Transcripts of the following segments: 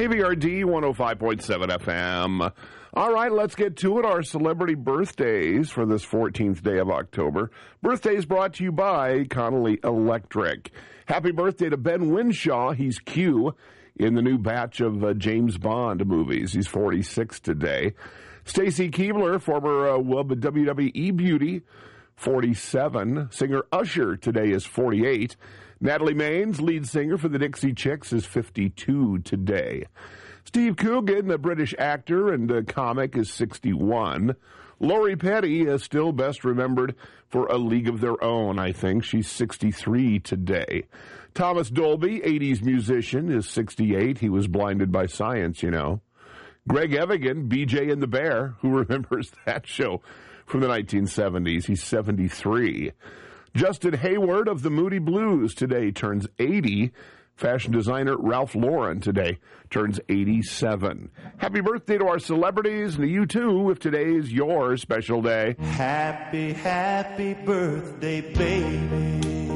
KVRD 105.7 FM. All right, let's get to it. Our celebrity birthdays for this 14th day of October. Birthdays brought to you by Connolly Electric. Happy birthday to Ben Winshaw. He's Q in the new batch of James Bond movies. He's 46 today. Stacy Keebler, former WWE beauty, 47. Singer Usher today is 48. Natalie Maines, lead singer for the Dixie Chicks, is 52 today. Steve Coogan, the British actor and comic, is 61. Lori Petty is still best remembered for A League of Their Own, I think. She's 63 today. Thomas Dolby, 80s musician, is 68. He was blinded by science, you know. Greg Evigan, BJ and the Bear, who remembers that show from the 1970s? He's 73. Justin Hayward of the Moody Blues today turns 80. Fashion designer Ralph Lauren today turns 87. Happy birthday to our celebrities, and to you too, if today is your special day. Happy, happy birthday, baby.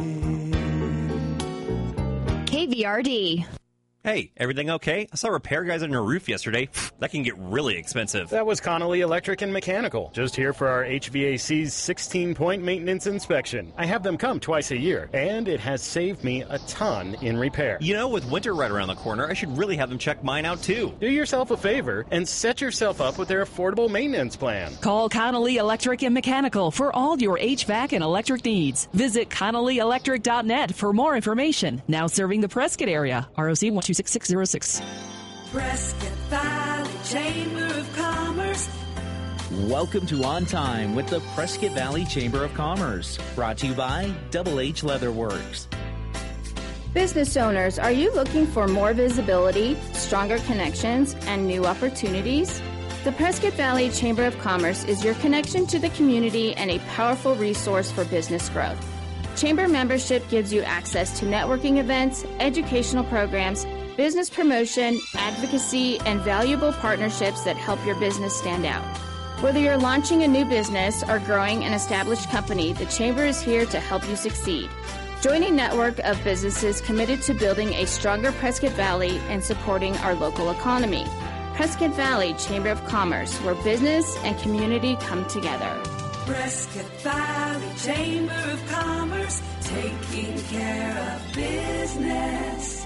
KVRD. Hey, everything okay? I saw repair guys on your roof yesterday. That can get really expensive. That was Connolly Electric and Mechanical. Just here for our HVAC's 16-point maintenance inspection. I have them come twice a year, and it has saved me a ton in repair. You know, with winter right around the corner, I should really have them check mine out, too. Do yourself a favor and set yourself up with their affordable maintenance plan. Call Connolly Electric and Mechanical for all your HVAC and electric needs. Visit ConnollyElectric.net for more information. Now serving the Prescott area. ROC 126606. Prescott Valley Chamber of Commerce. Welcome to On Time with the Prescott Valley Chamber of Commerce. Brought to you by Double H Leatherworks. Business owners, are you looking for more visibility, stronger connections, and new opportunities? The Prescott Valley Chamber of Commerce is your connection to the community and a powerful resource for business growth. Chamber membership gives you access to networking events, educational programs, business promotion, advocacy, and valuable partnerships that help your business stand out. Whether you're launching a new business or growing an established company, the Chamber is here to help you succeed. Join a network of businesses committed to building a stronger Prescott Valley and supporting our local economy. Prescott Valley Chamber of Commerce, where business and community come together. Prescott Valley Chamber of Commerce, taking care of business.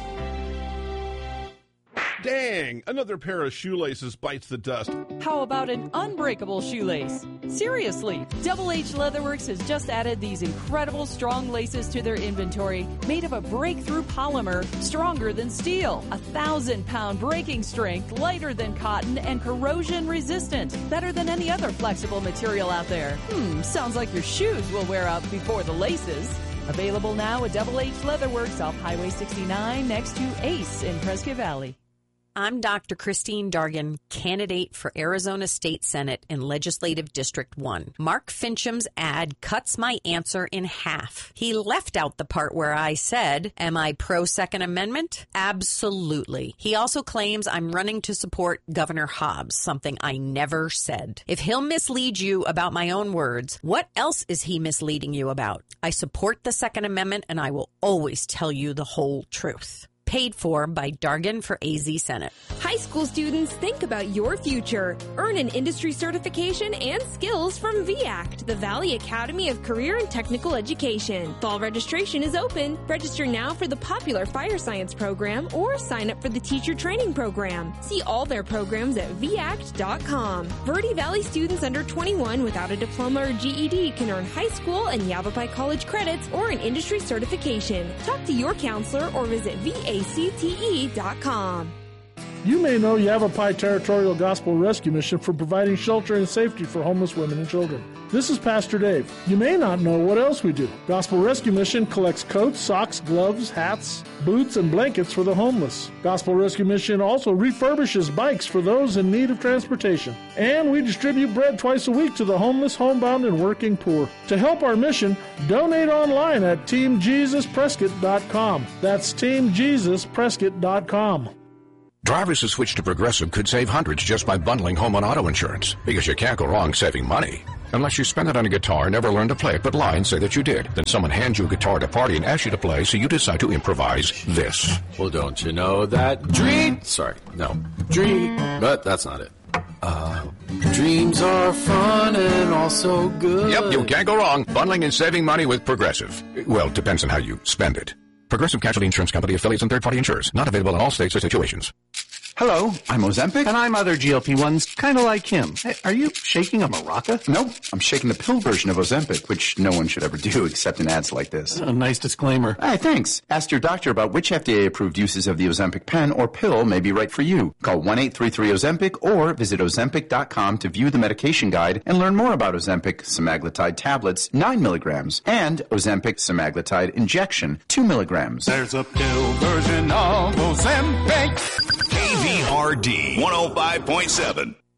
Dang, another pair of shoelaces bites the dust. How about an unbreakable shoelace? Seriously, Double H Leatherworks has just added these incredible strong laces to their inventory, made of a breakthrough polymer stronger than steel, 1,000-pound breaking strength, lighter than cotton, and corrosion resistant, better than any other flexible material out there. Sounds like your shoes will wear out before the laces. Available now at Double H Leatherworks off Highway 69 next to Ace in Prescott Valley. I'm Dr. Christine Dargan, candidate for Arizona State Senate in Legislative District 1. Mark Fincham's ad cuts my answer in half. He left out the part where I said, am I pro-Second Amendment? Absolutely. He also claims I'm running to support Governor Hobbs, something I never said. If he'll mislead you about my own words, what else is he misleading you about? I support the Second Amendment, and I will always tell you the whole truth. Paid for by Dargan for AZ Senate. High school students, think about your future. Earn an industry certification and skills from VACT, the Valley Academy of Career and Technical Education. Fall registration is open. Register now for the popular Fire Science program or sign up for the Teacher Training program. See all their programs at VACT.com. Verde Valley students under 21 without a diploma or GED can earn high school and Yavapai College credits or an industry certification. Talk to your counselor or visit VACT.com. You may know Yavapai Territorial Gospel Rescue Mission for providing shelter and safety for homeless women and children. This is Pastor Dave. You may not know what else we do. Gospel Rescue Mission collects coats, socks, gloves, hats, boots, and blankets for the homeless. Gospel Rescue Mission also refurbishes bikes for those in need of transportation. And we distribute bread twice a week to the homeless, homebound, and working poor. To help our mission, donate online at TeamJesusPrescott.com. That's TeamJesusPrescott.com. Drivers who switch to Progressive could save hundreds just by bundling home and auto insurance, because you can't go wrong saving money. Unless you spend it on a guitar and never learn to play it, but lie and say that you did. Then someone hands you a guitar at a party and asks you to play, so you decide to improvise this. Well, don't you know that but that's not it. Dreams are fun and also good. Yep, you can't go wrong. Bundling and saving money with Progressive. Well, depends on how you spend it. Progressive Casualty Insurance Company, affiliates, and third-party insurers. Not available in all states or situations. Hello, I'm Ozempic, and I'm other GLP-1s, kind of like him. Hey, are you shaking a maraca? Nope, I'm shaking the pill version of Ozempic, which no one should ever do except in ads like this. A nice disclaimer. Hey, thanks. Ask your doctor about which FDA-approved uses of the Ozempic pen or pill may be right for you. Call 1-833-OZEMPIC or visit Ozempic.com to view the medication guide and learn more about Ozempic semaglutide tablets, 9 milligrams, and Ozempic semaglutide injection, 2 milligrams. There's a pill version of Ozempic. KVRD 105.7.